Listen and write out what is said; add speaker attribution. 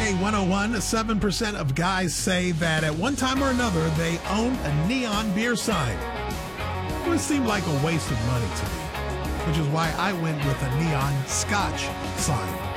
Speaker 1: K101, 7% of guys say that at one time or another they owned a neon beer sign. It would seem like a waste of money to me, which is why I went with a neon scotch sign.